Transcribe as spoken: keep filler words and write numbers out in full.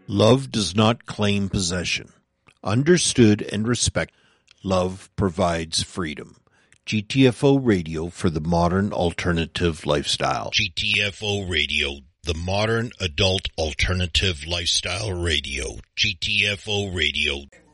Love does not claim possession. Understood and respected, love provides freedom. G T F O Radio for the modern alternative lifestyle. G T F O Radio, the modern adult alternative lifestyle radio. G T F O Radio.